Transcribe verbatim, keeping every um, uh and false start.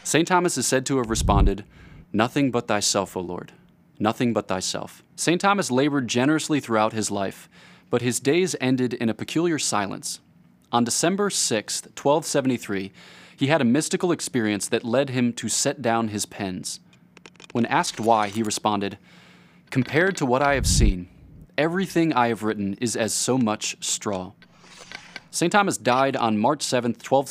Saint Thomas is said to have responded, "Nothing but thyself, O Lord, nothing but thyself." Saint Thomas labored generously throughout his life, but his days ended in a peculiar silence. On December sixth, twelve seventy-three, he had a mystical experience that led him to set down his pens. When asked why, he responded, "Compared to what I have seen, everything I have written is as so much straw." Saint Thomas died on March seventh, twelve